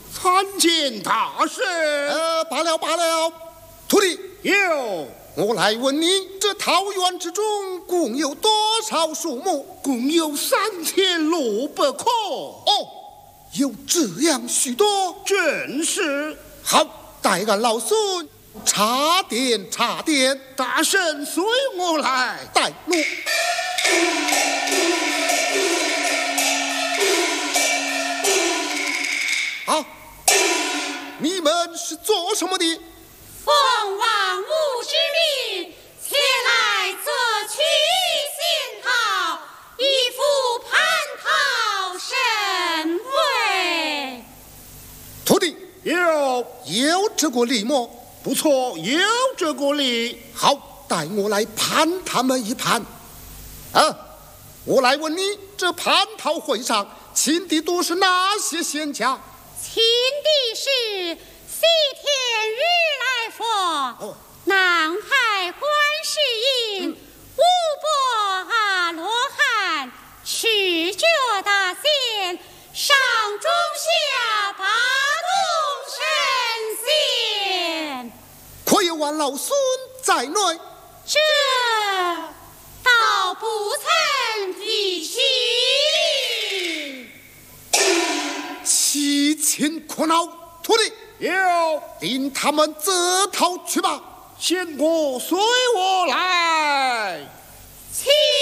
参见大圣。 罢了罢了，徒弟， 有。 我来问你，这桃园之中共有多少树木？ 共有3600棵。 哦，有这样许多？ 正是。 好，带俺老孙查点查点。 大圣随我来。 带路。好，你们是做什么的？ 奉王母之命，前来择取仙桃，以赴蟠桃盛会。 徒弟， 有这个礼么？ 不错，有这个礼。 好，带我来盘他们一盘。我来问你，这蟠桃会上请的都是哪些仙家？ 请的是西天如来佛、南海观世音、五波阿罗汉、持觉大仙、上中下八洞神仙， 可有俺老孙在内？ 这倒不曾提起。 七情苦恼，徒弟， 有， 领他们择桃去吧。 仙姑随我来。 请